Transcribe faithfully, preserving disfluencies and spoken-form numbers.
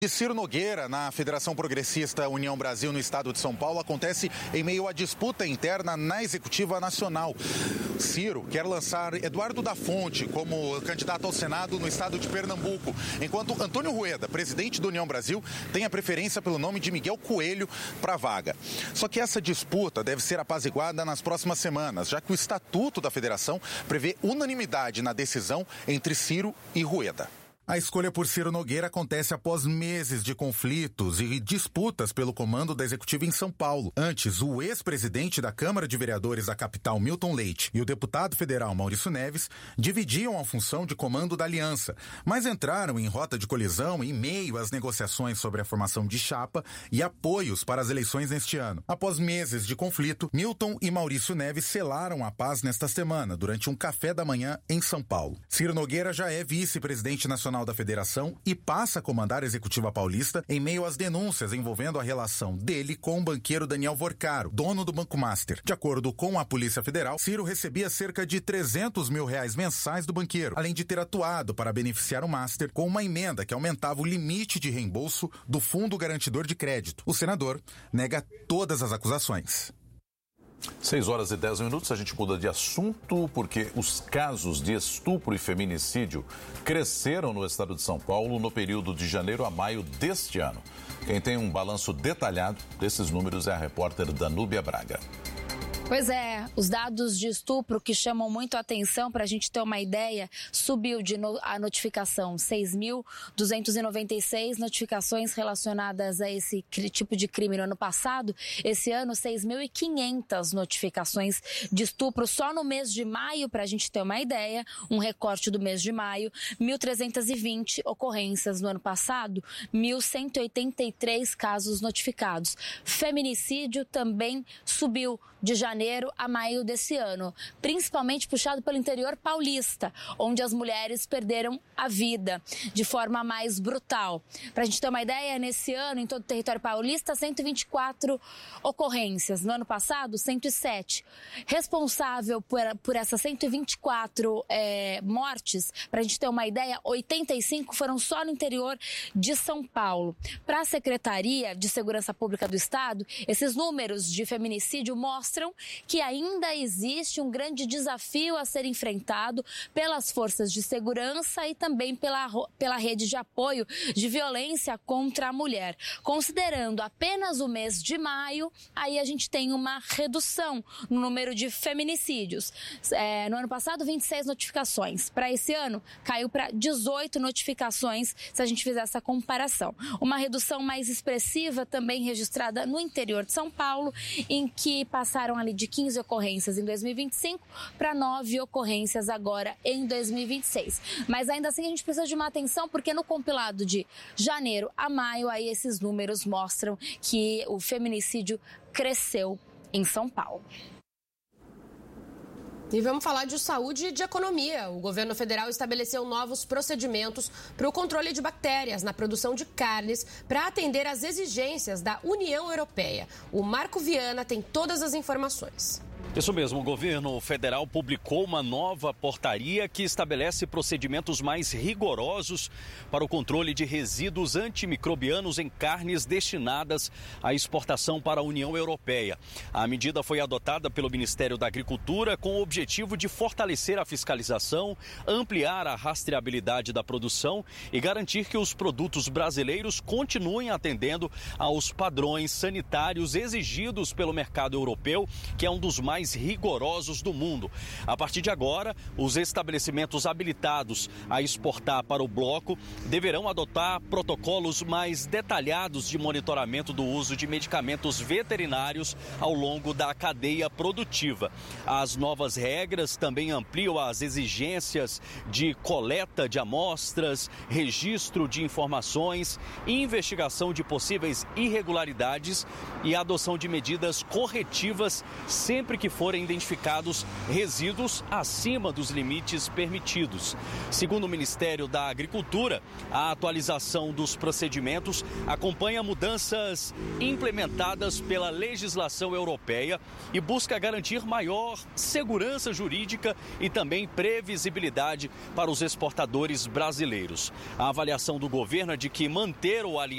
De Ciro Nogueira, na Federação Progressista União Brasil, no estado de São Paulo, acontece em meio à disputa interna na Executiva Nacional. Ciro quer lançar Eduardo da Fonte como candidato ao Senado no estado de Pernambuco, enquanto Antônio Rueda, presidente da União Brasil, tem a preferência pelo nome de Miguel Coelho para a vaga. Só que essa disputa deve ser apaziguada nas próximas semanas, já que o Estatuto da Federação prevê unanimidade na decisão entre Ciro e Rueda. A escolha por Ciro Nogueira acontece após meses de conflitos e disputas pelo comando da Executiva em São Paulo. Antes, o ex-presidente da Câmara de Vereadores da capital, Milton Leite, e o deputado federal Maurício Neves dividiam a função de comando da aliança, mas entraram em rota de colisão em meio às negociações sobre a formação de chapa e apoios para as eleições neste ano. Após meses de conflito, Milton e Maurício Neves selaram a paz nesta semana, durante um café da manhã em São Paulo. Ciro Nogueira já é vice-presidente nacional da Federação e passa a comandar a Executiva Paulista em meio às denúncias envolvendo a relação dele com o banqueiro Daniel Vorcaro, dono do Banco Master. De acordo com a Polícia Federal, Ciro recebia cerca de trezentos mil reais mensais do banqueiro, além de ter atuado para beneficiar o Master com uma emenda que aumentava o limite de reembolso do Fundo Garantidor de Crédito. O senador nega todas as acusações. seis horas e dez minutos, a gente muda de assunto porque os casos de estupro e feminicídio cresceram no estado de São Paulo no período de janeiro a maio deste ano. Quem tem um balanço detalhado desses números é a repórter Danúbia Braga. Pois é, os dados de estupro que chamam muito a atenção, para a gente ter uma ideia, subiu de no, a notificação, seis mil duzentos e noventa e seis notificações relacionadas a esse tipo de crime no ano passado. Esse ano, seis mil e quinhentas notificações de estupro só no mês de maio, para a gente ter uma ideia, um recorte do mês de maio, mil trezentas e vinte ocorrências no ano passado, mil cento e oitenta e três casos notificados. Feminicídio também subiu de janeiro a maio desse ano, principalmente puxado pelo interior paulista, onde as mulheres perderam a vida de forma mais brutal. Para a gente ter uma ideia, nesse ano, em todo o território paulista, cento e vinte e quatro ocorrências. No ano passado, cento e sete. Responsável por, por essas cento e vinte e quatro é, mortes, para a gente ter uma ideia, oitenta e cinco foram só no interior de São Paulo. Para a Secretaria de Segurança Pública do Estado, esses números de feminicídio mostram que ainda existe um grande desafio a ser enfrentado pelas forças de segurança e também pela, pela rede de apoio de violência contra a mulher. Considerando apenas o mês de maio, aí a gente tem uma redução no número de feminicídios. É, no ano passado, vinte e seis notificações. Para esse ano, caiu para dezoito notificações, se a gente fizer essa comparação. Uma redução mais expressiva também registrada no interior de São Paulo, em que passaram ali de quinze ocorrências em dois mil e vinte e cinco para nove ocorrências agora em dois mil e vinte e seis. Mas ainda assim a gente precisa de uma atenção, porque no compilado de janeiro a maio, aí esses números mostram que o feminicídio cresceu em São Paulo. E vamos falar de saúde e de economia. O governo federal estabeleceu novos procedimentos para o controle de bactérias na produção de carnes para atender às exigências da União Europeia. O Marco Viana tem todas as informações. Isso mesmo, o governo federal publicou uma nova portaria que estabelece procedimentos mais rigorosos para o controle de resíduos antimicrobianos em carnes destinadas à exportação para a União Europeia. A medida foi adotada pelo Ministério da Agricultura com o objetivo de fortalecer a fiscalização, ampliar a rastreabilidade da produção e garantir que os produtos brasileiros continuem atendendo aos padrões sanitários exigidos pelo mercado europeu, que é um dos mais mais rigorosos do mundo. A partir de agora, os estabelecimentos habilitados a exportar para o bloco deverão adotar protocolos mais detalhados de monitoramento do uso de medicamentos veterinários ao longo da cadeia produtiva. As novas regras também ampliam as exigências de coleta de amostras, registro de informações, investigação de possíveis irregularidades e adoção de medidas corretivas sempre que que forem identificados resíduos acima dos limites permitidos. Segundo o Ministério da Agricultura, a atualização dos procedimentos acompanha mudanças implementadas pela legislação europeia e busca garantir maior segurança jurídica e também previsibilidade para os exportadores brasileiros. A avaliação do governo é de que manter o alinhamento